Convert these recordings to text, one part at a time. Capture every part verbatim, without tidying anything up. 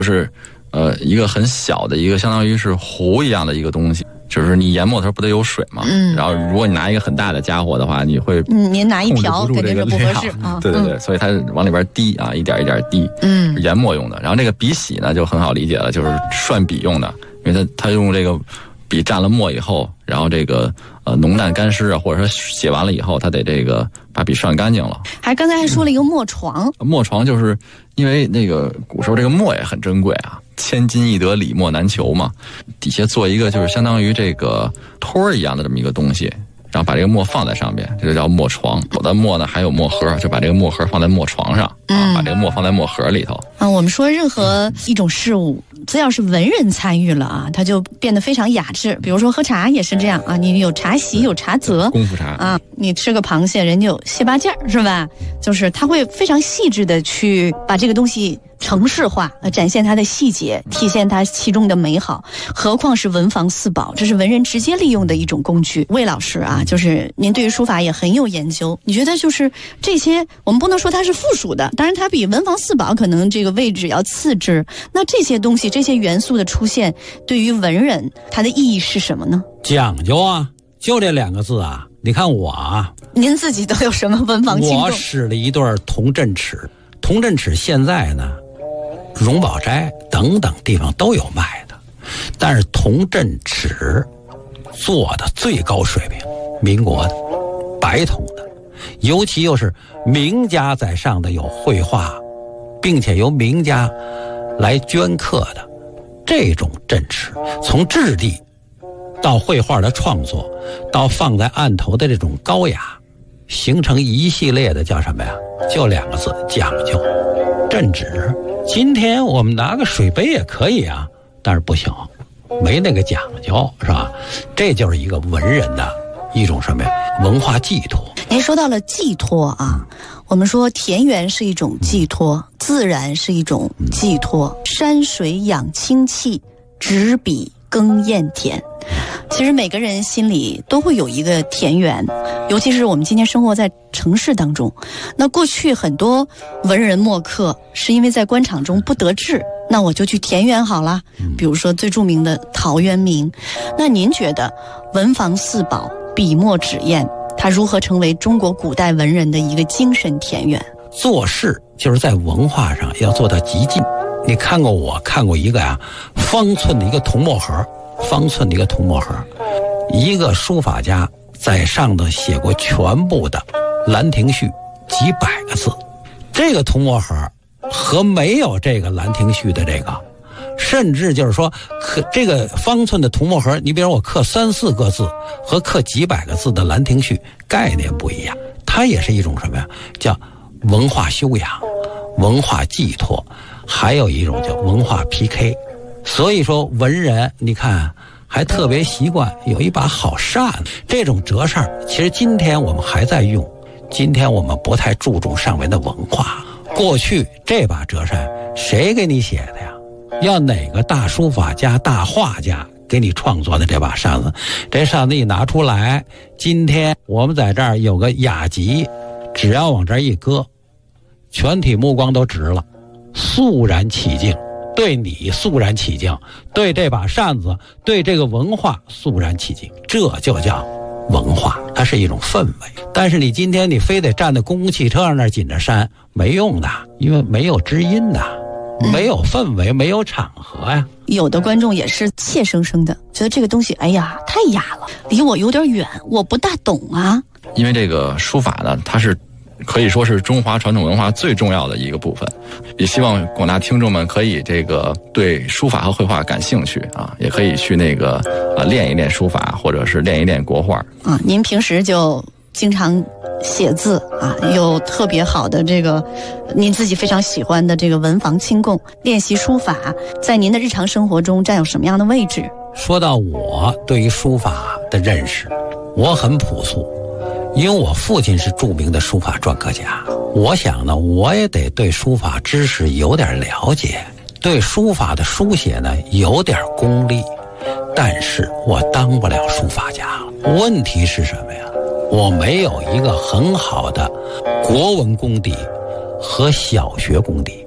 就是呃一个很小的一个相当于是壶一样的一个东西，就是你研磨的时候不得有水嘛，嗯，然后如果你拿一个很大的家伙的话，你会嗯，您拿一瓢肯定是不合适啊， 对对对，嗯、所以它往里边滴啊，一点一点滴，嗯，研磨用的。然后这个笔洗呢就很好理解了，就是涮笔用的，因为它它用这个笔蘸了墨以后，然后这个呃浓淡干湿啊，或者说写完了以后，它得这个把笔涮干净了。 还刚才还说了一个墨床， 嗯、墨床就是因为那个古时候这个墨也很珍贵啊。千金易得，笔墨难求嘛，底下做一个就是相当于这个托一样的这么一个东西，然后把这个墨放在上边，这就叫墨床。有的墨呢还有墨盒，就把这个墨盒放在墨床上，啊，把这个墨放在墨盒里头。 啊，我们说任何一种事物，只要是文人参与了啊，它就变得非常雅致。比如说喝茶也是这样啊，你有茶席，有茶则， 功夫茶啊，你吃个螃蟹，人家有蟹八件是吧？就是他会非常细致的去把这个东西程式化，呃，展现它的细节，体现它其中的美好。何况是文房四宝，这是文人直接利用的一种工具。魏老师啊，就是您对于书法也很有研究，你觉得就是这些，我们不能说它是附属的，当然它比文房四宝可能这个位置要次之。那这些东西，这些元素的出现，对于文人它的意义是什么呢？ 讲究啊，就这两个字啊。你看我啊， 您自己都有什么文房轻重？ 我使了一对铜镇尺，铜镇尺现在呢，荣宝斋等等地方都有卖的，但是铜镇尺做的最高水平，民国的白铜的，尤其又是名家在上的有绘画，并且由名家来镌刻的这种镇尺，从质地到绘画的创作，到放在案头的这种高雅，形成一系列的叫什么呀？就两个字：讲究。镇纸，今天我们拿个水杯也可以啊，但是不行，没那个讲究，是吧？这就是一个文人的一种什么呀？文化寄托。 您说到了寄托啊，我们说田园是一种寄托，自然是一种寄托，山水养清气，执笔耕燕田。其实每个人心里都会有一个田园，尤其是我们今天生活在城市当中。那过去很多文人墨客是因为在官场中不得志，那我就去田园好了。比如说最著名的陶渊明。那您觉得文房四宝、笔墨纸砚，它如何成为中国古代文人的一个精神田园？ 做事就是在文化上要做到极尽。你看过我看过一个呀、啊，方寸的一个铜墨盒。方寸的一个铜墨盒，一个书法家在上头写过全部的《兰亭序》几百个字。这个铜墨盒和没有这个《兰亭序》的这个，甚至就是说，刻这个方寸的铜墨盒，你比如我刻三四个字和刻几百个字的《兰亭序》概念不一样，它也是一种什么呀？叫文化修养、文化寄托，还有一种叫文化 P K。所以说文人你看还特别习惯有一把好扇，这种折扇其实今天我们还在用，今天我们不太注重上面的文化。过去这把折扇谁给你写的呀？要哪个大书法家大画家给你创作的这把扇子？这扇子一拿出来，今天我们在这儿有个雅集，只要往这儿一搁，全体目光都直了，肃然起敬，对你肃然起敬，对这把扇子，对这个文化肃然起敬，这就叫文化，它是一种氛围。但是你今天你非得站在公共汽车上那儿紧着扇，没用的，因为没有知音的，没有氛围，没有场合呀。 有的观众也是怯生生的，觉得这个东西，哎呀，太雅了，离我有点远，我不大懂啊。 因为这个书法呢，它是可以说是中华传统文化最重要的一个部分，也希望广大听众们可以这个对书法和绘画感兴趣啊，也可以去那个啊练一练书法，或者是练一练国画啊。您平时就经常写字啊，有特别好的这个您自己非常喜欢的这个文房清供，练习书法在您的日常生活中占有什么样的位置？ 说到我对于书法的认识，我很朴素，因为我父亲是著名的书法篆刻家，我想呢，我也得对书法知识有点了解，对书法的书写呢有点功力，但是我当不了书法家了。问题是什么呀？我没有一个很好的国文功底和小学功底，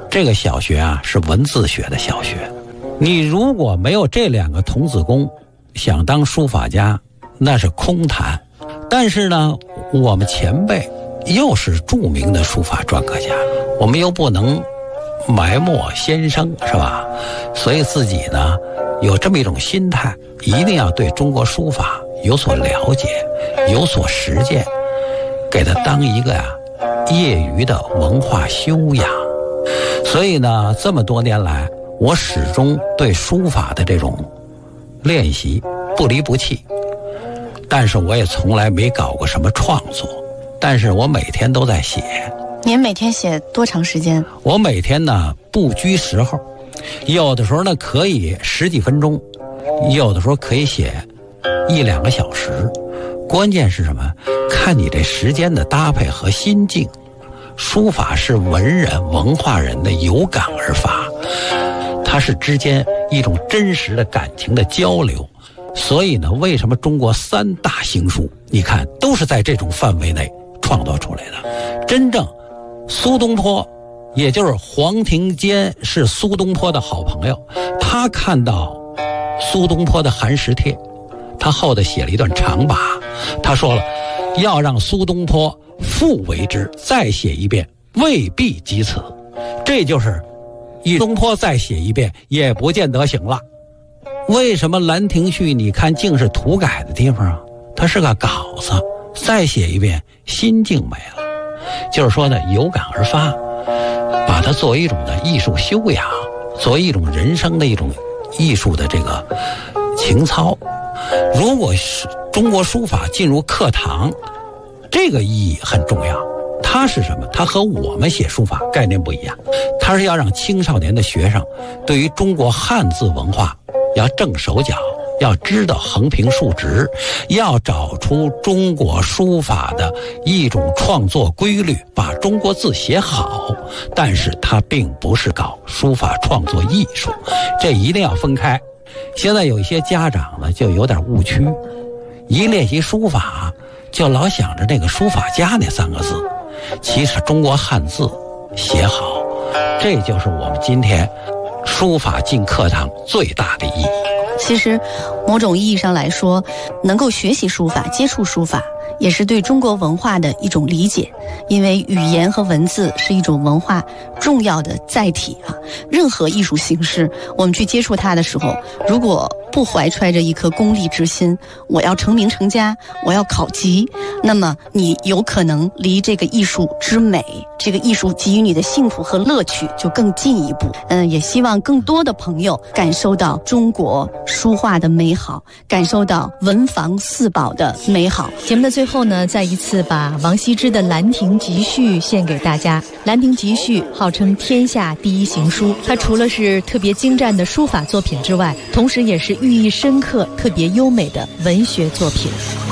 这个小学啊是文字学的小学。你如果没有这两个童子功，想当书法家那是空谈。但是呢，我们前辈又是著名的书法篆刻家，我们又不能埋没先生，是吧？所以自己呢有这么一种心态，一定要对中国书法有所了解，有所实践，给它当一个呀、啊、业余的文化修养。所以呢，这么多年来，我始终对书法的这种练习不离不弃。但是我也从来没搞过什么创作，但是我每天都在写。 您每天写多长时间？ 我每天呢不拘时候，有的时候呢可以十几分钟，有的时候可以写一两个小时。关键是什么？看你这时间的搭配和心境。书法是文人文化人的有感而发，它是之间一种真实的感情的交流。所以呢，为什么中国三大行书，你看都是在这种范围内创作出来的？真正苏东坡，也就是黄庭坚是苏东坡的好朋友，他看到苏东坡的寒食帖，他后头写了一段长跋，他说了，要让苏东坡复为之，再写一遍未必及此。这就是以东坡再写一遍也不见得行了。为什么《兰亭序》你看竟是涂改的地方啊？它是个稿子，再写一遍心境没了。就是说呢，有感而发，把它作为一种的艺术修养，作为一种人生的一种艺术的这个情操。如果是中国书法进入课堂，这个意义很重要。它是什么？它和我们写书法概念不一样，它是要让青少年的学生对于中国汉字文化要正手脚，要知道横平竖直，要找出中国书法的一种创作规律，把中国字写好。但是它并不是搞书法创作艺术，这一定要分开。现在有一些家长呢就有点误区，一练习书法就老想着那个书法家那三个字，其实中国汉字写好，这就是我们今天书法进课堂最大的意义。 其实某种意义上来说，能够学习书法，接触书法，也是对中国文化的一种理解。因为语言和文字是一种文化重要的载体啊。任何艺术形式，我们去接触它的时候，如果不怀揣着一颗功利之心，我要成名成家，我要考级，那么你有可能离这个艺术之美，这个艺术给予你的幸福和乐趣就更进一步。嗯，也希望更多的朋友感受到中国书画的美好，感受到文房四宝的美好。 节目的最后呢，再一次把王羲之的《兰亭集序》献给大家。《兰亭集序》号称天下第一行书，它除了是特别精湛的书法作品之外，同时也是寓意深刻、特别优美的文学作品。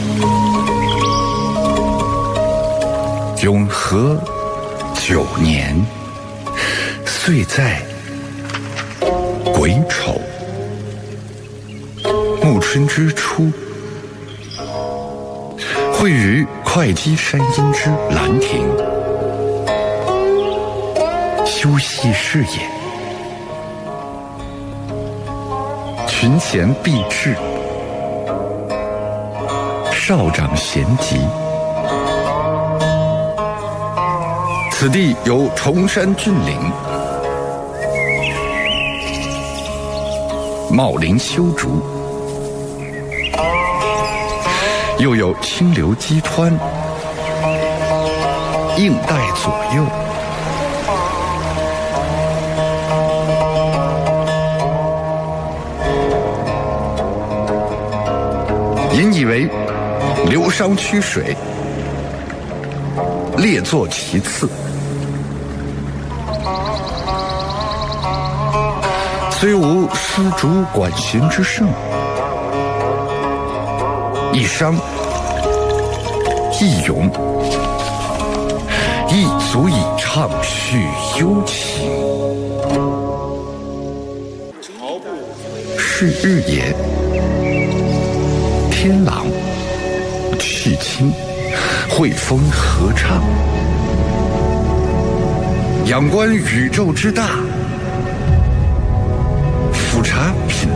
永和九年，岁在癸丑，暮春之初，会于会稽山阴之兰亭，修禊事也。群贤毕至，少长咸集。此地有崇山峻岭，茂林修竹，又有清流激湍，映带左右。引以为流觞曲水，列坐其次。虽无丝竹管弦之盛，一觞一咏，亦足以畅叙幽情。是日也，天朗气清，惠风和畅。 仰观宇宙之大，